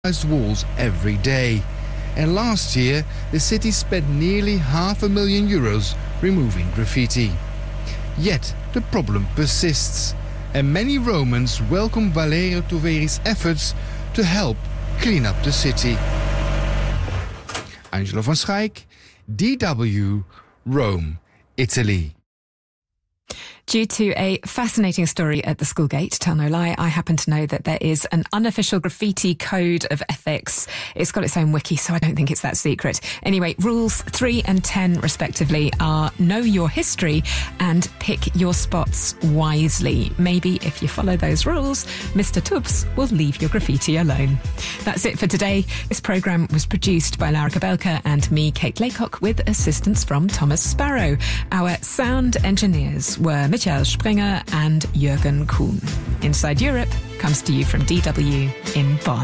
walls every day. And last year, the city spent nearly €500,000 removing graffiti. Yet, the problem persists, and many Romans welcome Valerio Toveri's efforts to help clean up the city. Angelo van Schaik, DW, Rome, Italy. Due to a fascinating story at the Schoolgate, tell no lie, I happen to know that there is an unofficial graffiti code of ethics. It's got its own wiki, so I don't think it's that secret. Anyway, rules 3 and 10 respectively are know your history and pick your spots wisely. Maybe if you follow those rules, Mr. Tubbs will leave your graffiti alone. That's it for today. This programme was produced by Laura Kabelka and me, Kate Laycock, with assistance from Thomas Sparrow. Our sound engineers were Michael Springer and Jürgen Kuhn. Inside Europe comes to you from DW in Bonn.